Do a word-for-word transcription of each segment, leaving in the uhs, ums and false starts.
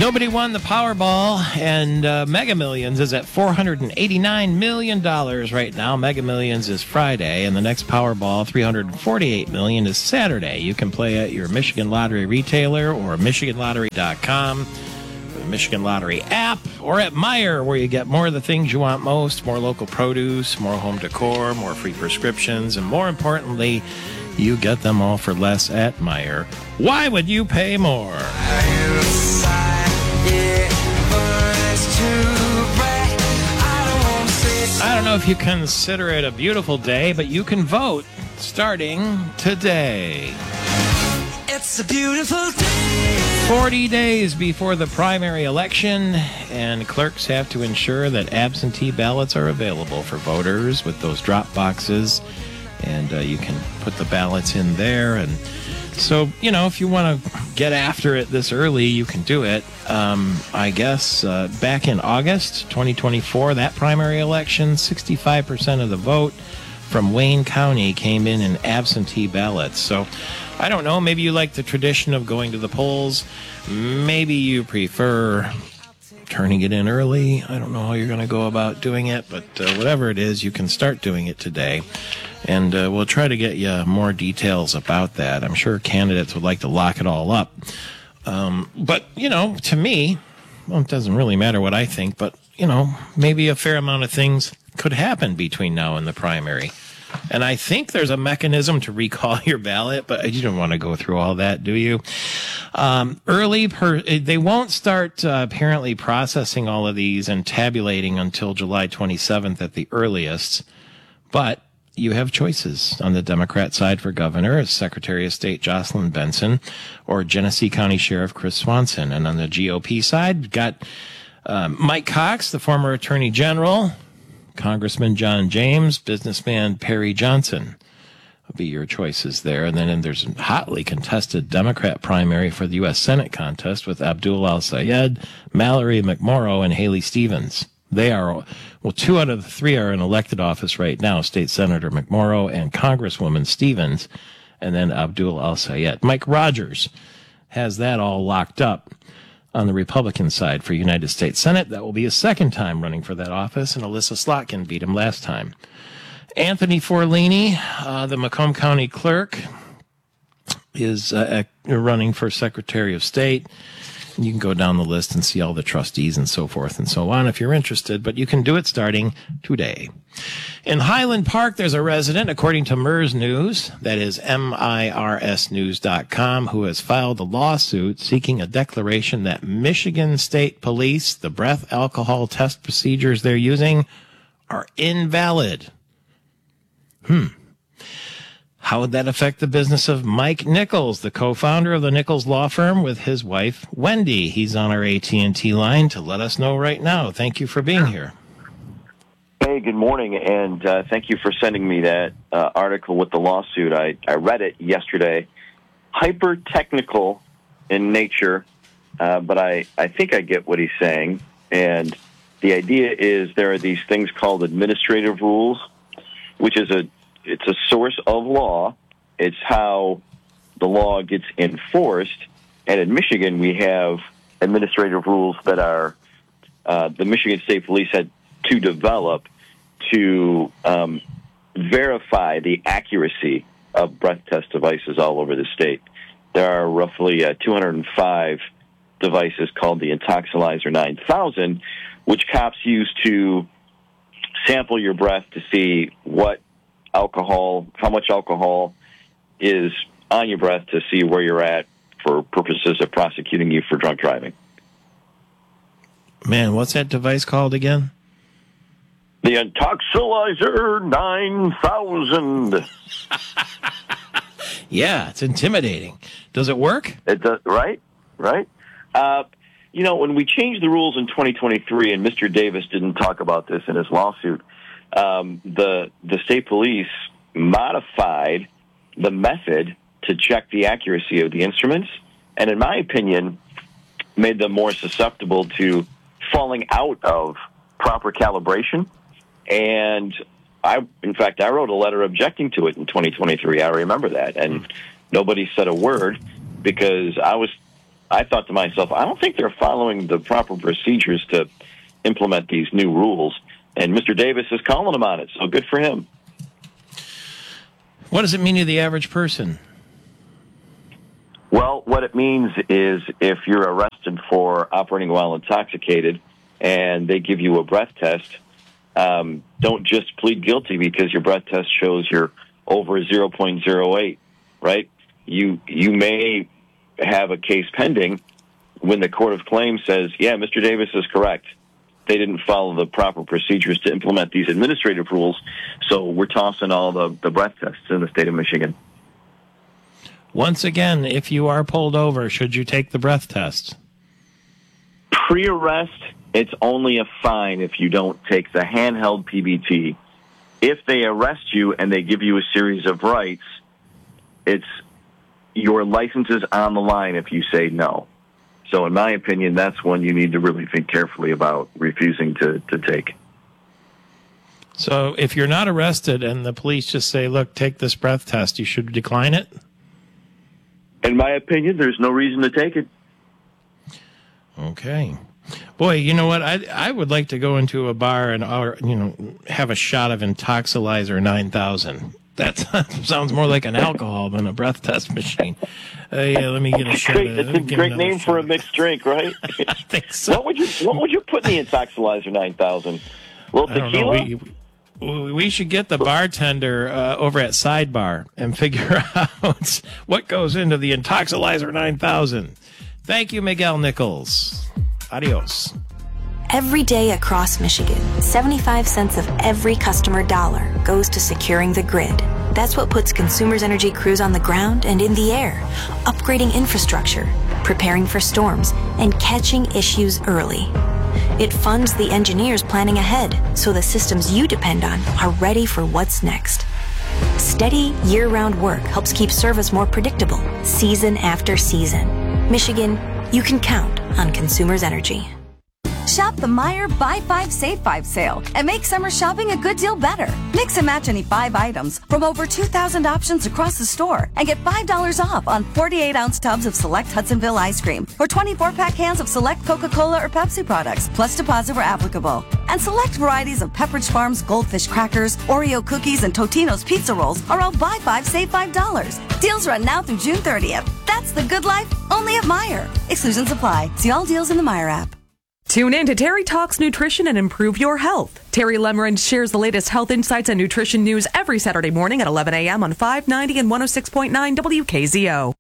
Nobody won the Powerball, and uh, Mega Millions is at four hundred eighty-nine million dollars right now. Mega Millions is Friday, and the next Powerball, three hundred forty-eight million dollars, is Saturday. You can play at your Michigan Lottery retailer or Michigan Lottery dot com, the Michigan Lottery app, or at Meijer, where you get more of the things you want most, more local produce, more home decor, more free prescriptions, and more importantly, you get them all for less at Meijer. Why would you pay more? I don't know if you consider it a beautiful day, but you can vote starting today. It's a beautiful day. forty days before the primary election, and clerks have to ensure that absentee ballots are available for voters with those drop boxes, and uh, you can put the ballots in there. And so, you know, if you want to get after it this early, you can do it. Um, I guess uh, back in August twenty twenty-four, that primary election, sixty-five percent of the vote from Wayne County came in in absentee ballots. So I don't know, maybe you like the tradition of going to the polls. Maybe you prefer turning it in early. I don't know how you're going to go about doing it, but uh, whatever it is, you can start doing it today. And uh, we'll try to get you more details about that. I'm sure candidates would like to lock it all up. Um, but, you know, to me, well, it doesn't really matter what I think, but, you know, maybe a fair amount of things could happen between now and the primary. And I think there's a mechanism to recall your ballot, but you don't want to go through all that, do you? Um, early, per, they won't start uh, apparently processing all of these and tabulating until July twenty-seventh at the earliest. But you have choices on the Democrat side for governor as Secretary of State Jocelyn Benson or Genesee County Sheriff Chris Swanson. And on the G O P side, you've got um, Mike Cox, the former Attorney General, Congressman John James, businessman Perry Johnson will be your choices there. And then and there's a hotly contested Democrat primary for the U S Senate contest with Abdul Al-Sayed, Mallory McMorrow, and Haley Stevens. They are, well, two out of the three are in elected office right now, State Senator McMorrow and Congresswoman Stevens, and then Abdul Al-Sayed. Mike Rogers has that all locked up on the Republican side for United States Senate. That will be his second time running for that office, and Alyssa Slotkin beat him last time. Anthony Forlini, uh, the Macomb County clerk, is uh, running for Secretary of State. You can go down the list and see all the trustees and so forth and so on if you're interested, but you can do it starting today. In Highland Park, there's a resident, according to MERS News, that is M I R S news dot com, who has filed a lawsuit seeking a declaration that Michigan State Police, the breath alcohol test procedures they're using, are invalid. Hmm. How would that affect the business of Mike Nichols, the co-founder of the Nichols Law Firm, with his wife, Wendy? He's on our A T and T line to let us know right now. Thank you for being here. Hey, good morning, and uh, thank you for sending me that uh, article with the lawsuit. I, I read it yesterday. Hyper-technical in nature, uh, but I, I think I get what he's saying. And the idea is there are these things called administrative rules, which is a it's a source of law. It's how the law gets enforced. And in Michigan, we have administrative rules that are uh, the Michigan State Police had to develop to um, verify the accuracy of breath test devices all over the state. There are roughly uh, two hundred five devices called the Intoxilyzer nine thousand, which cops use to sample your breath to see what alcohol, how much alcohol is on your breath to see where you're at for purposes of prosecuting you for drunk driving. Man, what's that device called again? The Intoxilyzer nine thousand. Yeah, it's intimidating. Does it work? It does, right? Right? Uh, you know, when we changed the rules in twenty twenty-three, and Mister Davis didn't talk about this in his lawsuit, um, the the state police modified the method to check the accuracy of the instruments, and in my opinion, made them more susceptible to falling out of proper calibration. And I, in fact, I wrote a letter objecting to it in twenty twenty-three. I remember that, and nobody said a word because I was I thought to myself, I don't think they're following the proper procedures to implement these new rules. And Mister Davis is calling them on it, so good for him. What does it mean to the average person? Well, what it means is if you're arrested for operating while intoxicated and they give you a breath test, um, don't just plead guilty because your breath test shows you're over zero point zero eight, right? You you may have a case pending when the court of claims says, yeah, Mister Davis is correct. They didn't follow the proper procedures to implement these administrative rules, so we're tossing all the, the breath tests in the state of Michigan. Once again, if you are pulled over, should you take the breath test? Pre-arrest, it's only a fine if you don't take the handheld P B T. If they arrest you and they give you a series of rights, it's your license is on the line if you say no. So in my opinion, that's one you need to really think carefully about refusing to, to take. So if you're not arrested and the police just say, look, take this breath test, you should decline it? In my opinion, there's no reason to take it. Okay. Boy, you know what? I I would like to go into a bar and, or, you know, have a shot of Intoxilizer nine thousand. That sounds more like an alcohol than a breath test machine. Uh, yeah, let me get a shot. Great, of, it's a great name shot. For a mixed drink, right? I think so. What would you What would you put in the Intoxilizer nine thousand? A little tequila? I don't know. We, we should get the bartender uh, over at Sidebar and figure out what goes into the Intoxilizer nine thousand. Thank you, Miguel Nichols. Adios. Every day across Michigan, seventy-five cents of every customer dollar goes to securing the grid. That's what puts Consumers Energy crews on the ground and in the air, upgrading infrastructure, preparing for storms, and catching issues early. It funds the engineers planning ahead so the systems you depend on are ready for what's next. Steady, year-round work helps keep service more predictable, season after season. Michigan, you can count on Consumers Energy. Shop the Meijer Buy five, Save five sale and make summer shopping a good deal better. Mix and match any five items from over two thousand options across the store and get five dollars off on forty-eight ounce tubs of select Hudsonville ice cream or twenty-four pack cans of select Coca-Cola or Pepsi products, plus deposit where applicable. And select varieties of Pepperidge Farm's Goldfish crackers, Oreo cookies, and Totino's pizza rolls are all Buy five, Save five dollars. Deals run now through June thirtieth. That's the good life, only at Meijer. Exclusions apply. See all deals in the Meijer app. Tune in to Terry Talks Nutrition and Improve Your Health. Terry Lemmerand shares the latest health insights and nutrition news every Saturday morning at eleven a.m. on five ninety and one oh six point nine W K Z O.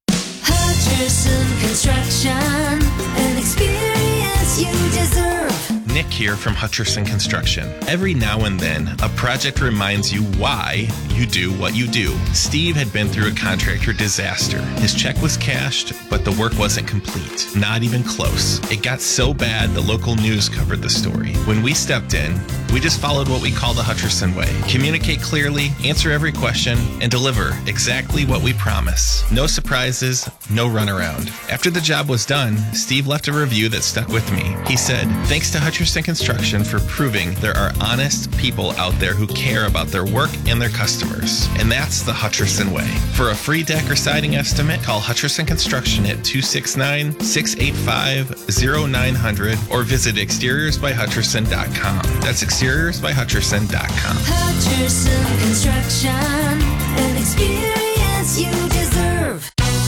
Hutcherson Construction, an experience you deserve. Nick here from Hutcherson Construction. Every now and then, a project reminds you why you do what you do. Steve had been through a contractor disaster. His check was cashed, but the work wasn't complete. Not even close. It got so bad, the local news covered the story. When we stepped in, we just followed what we call the Hutcherson way. Communicate clearly, answer every question, and deliver exactly what we promise. No surprises, no runaround. After the job was done, Steve left a review that stuck with me. He said, "Thanks to Hutcherson Construction for proving there are honest people out there who care about their work and their customers." And that's the Hutcherson way. For a free deck or siding estimate, call Hutcherson Construction at two six nine, six eight five, oh nine hundred or visit exteriors by hutcherson dot com. That's exteriors by hutcherson dot com. Hutcherson Construction, an experience you deserve.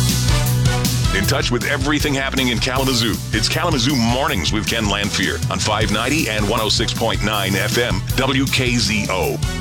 In touch with everything happening in Kalamazoo. It's Kalamazoo Mornings with Ken Lanfear on five ninety and one oh six point nine F M W K Z O.